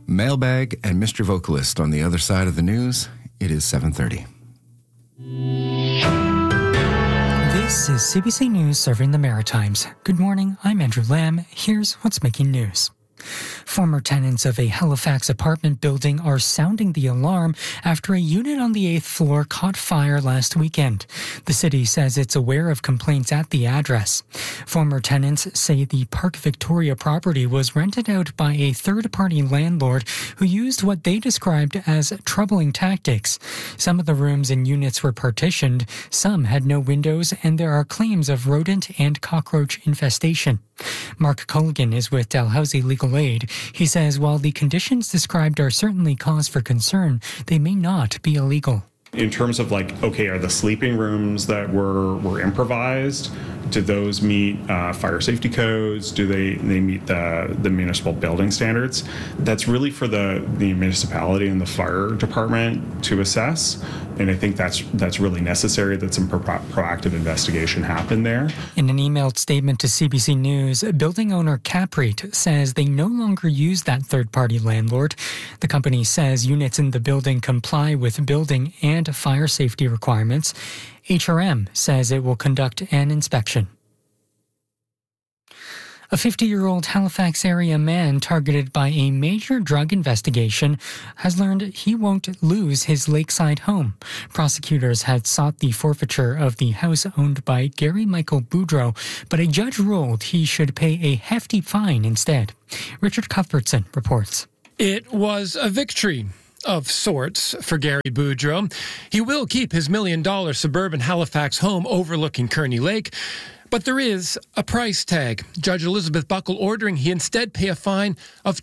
Mailbag and Mr. Vocalist on the other side of the news. It is 7:30. This is CBC News serving the Maritimes. Good morning, I'm Andrew Lamb. Here's what's making news. Former tenants of a Halifax apartment building are sounding the alarm after a unit on the 8th floor caught fire last weekend. The city says it's aware of complaints at the address. Former tenants say the Park Victoria property was rented out by a third-party landlord who used what they described as troubling tactics. Some of the rooms and units were partitioned, some had no windows, and there are claims of rodent and cockroach infestation. Mark Culligan is with Dalhousie Legal Aid. He says while the conditions described are certainly cause for concern, they may not be illegal. In terms of are the sleeping rooms that were improvised, do those meet fire safety codes? Do they meet the municipal building standards? That's really for the municipality and the fire department to assess. And I think that's really necessary that some proactive investigation happen there. In an emailed statement to CBC News, building owner Caprete says they no longer use that third-party landlord. The company says units in the building comply with building and fire safety requirements. HRM says it will conduct an inspection. A 50-year-old Halifax area man targeted by a major drug investigation has learned he won't lose his lakeside home. Prosecutors had sought the forfeiture of the house owned by Gary Michael Boudreau, but a judge ruled he should pay a hefty fine instead. Richard Cuthbertson reports. It was a victory of sorts for Gary Boudreau. He will keep his $1 million suburban Halifax home overlooking Kearney Lake. But there is a price tag. Judge Elizabeth Buckle ordering he instead pay a fine of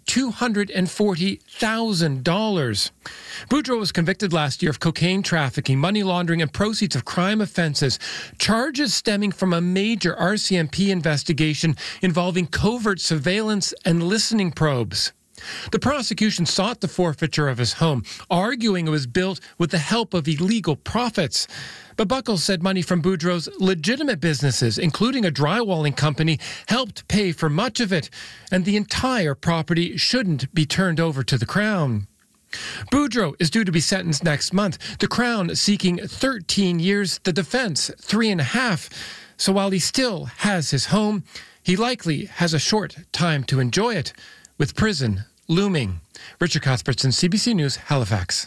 $240,000. Boudreau was convicted last year of cocaine trafficking, money laundering, and proceeds of crime offences, charges stemming from a major RCMP investigation involving covert surveillance and listening probes. The prosecution sought the forfeiture of his home, arguing it was built with the help of illegal profits. But Buckles said money from Boudreau's legitimate businesses, including a drywalling company, helped pay for much of it, and the entire property shouldn't be turned over to the Crown. Boudreau is due to be sentenced next month, the Crown seeking 13 years, the defence 3.5. So while he still has his home, he likely has a short time to enjoy it, with prison looming. Richard Cuthbertson, CBC News, Halifax.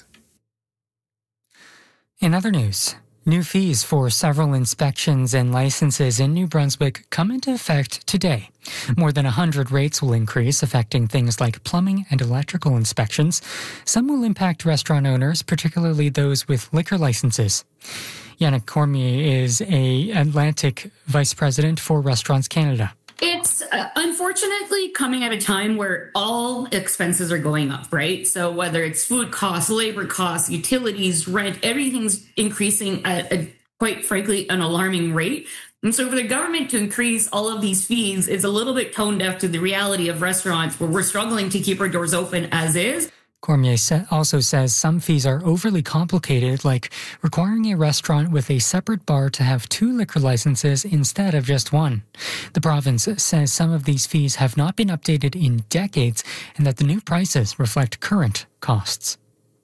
In other news, new fees for several inspections and licenses in New Brunswick come into effect today. More than 100 rates will increase, affecting things like plumbing and electrical inspections. Some will impact restaurant owners, particularly those with liquor licenses. Yannick Cormier is a Atlantic Vice President for Restaurants Canada. It's unfortunately coming at a time where all expenses are going up, right? So whether it's food costs, labor costs, utilities, rent, everything's increasing at quite frankly, an alarming rate. And so for the government to increase all of these fees is a little bit tone deaf to the reality of restaurants where we're struggling to keep our doors open as is. Cormier also says some fees are overly complicated, like requiring a restaurant with a separate bar to have 2 liquor licenses instead of just 1. The province says some of these fees have not been updated in decades and that the new prices reflect current costs.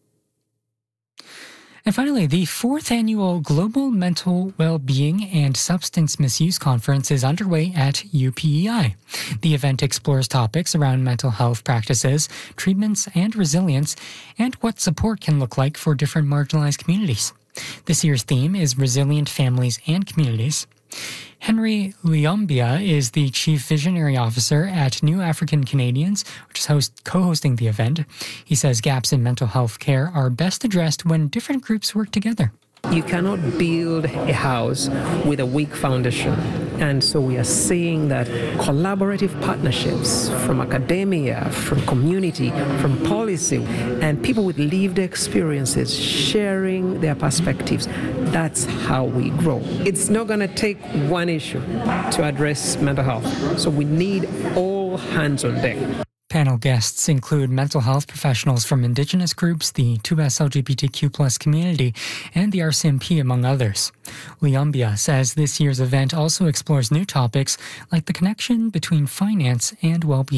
And finally, the 4th annual Global Mental Wellbeing and Substance Misuse Conference is underway at UPEI. The event explores topics around mental health practices, treatments, and resilience, and what support can look like for different marginalized communities. This year's theme is Resilient Families and Communities. Henry Liombia is the Chief Visionary Officer at New African Canadians, which is co-hosting the event. He says gaps in mental health care are best addressed when different groups work together. You cannot build a house with a weak foundation. And so we are seeing that collaborative partnerships from academia, from community, from policy, and people with lived experiences sharing their perspectives, that's how we grow. It's not going to take one issue to address mental health. So we need all hands on deck. Panel guests include mental health professionals from Indigenous groups, the 2S LGBTQ+ community, and the RCMP, among others. Liombia says this year's event also explores new topics like the connection between finance and well-being.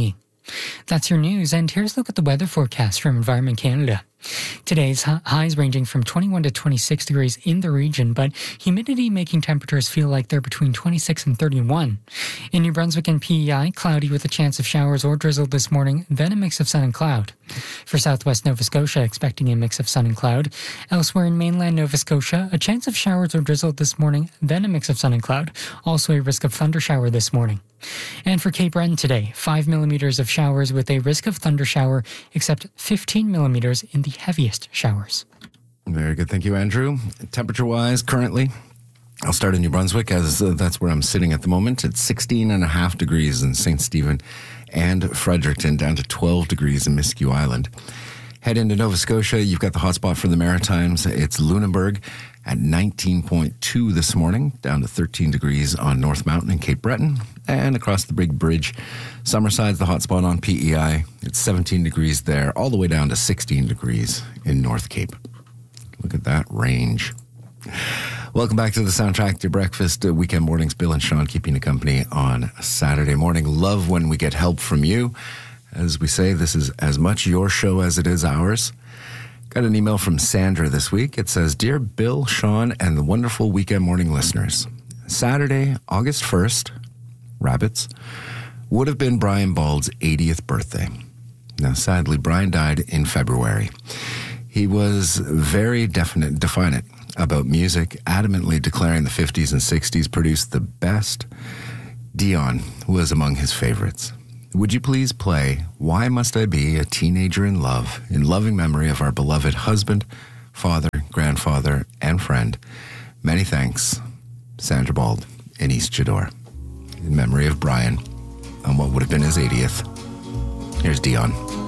That's your news, and here's a look at the weather forecast from Environment Canada. Today's highs ranging from 21 to 26 degrees in the region, but humidity making temperatures feel like they're between 26 and 31. In New Brunswick and PEI, cloudy with a chance of showers or drizzle this morning, then a mix of sun and cloud. For southwest Nova Scotia, expecting a mix of sun and cloud. Elsewhere in mainland Nova Scotia, a chance of showers or drizzle this morning, then a mix of sun and cloud. Also a risk of thunder shower this morning. And for Cape Breton today, 5 millimeters of showers with a risk of thunder shower, except 15 millimeters in the heaviest showers. Very good. Thank you, Andrew. Temperature-wise, currently, I'll start in New Brunswick, as that's where I'm sitting at the moment. It's 16.5 degrees in St. Stephen and Fredericton, down to 12 degrees in Miscue Island. Head into Nova Scotia, you've got the hotspot for the Maritimes. It's Lunenburg at 19.2 this morning, down to 13 degrees on North Mountain and Cape Breton. And across the Big Bridge, Summerside's the hotspot on PEI. It's 17 degrees there, all the way down to 16 degrees in North Cape. Look at that range. Welcome back to the Soundtrack to Your Breakfast. Weekend mornings, Bill and Sean keeping you company on Saturday morning. Love when we get help from you. As we say, this is as much your show as it is ours. Got an email from Sandra this week. It says, Dear Bill, Sean, and the wonderful weekend morning listeners, Saturday, August 1st, Rabbits, would have been Brian Bald's 80th birthday. Now, sadly, Brian died in February. He was very definite about music, adamantly declaring the 50s and 60s produced the best. Dion was among his favorites. Would you please play Why Must I Be a Teenager in Love in loving memory of our beloved husband, father, grandfather, and friend. Many thanks, Sandra Bald in East Chador. In memory of Brian on what would have been his 80th. Here's Dion.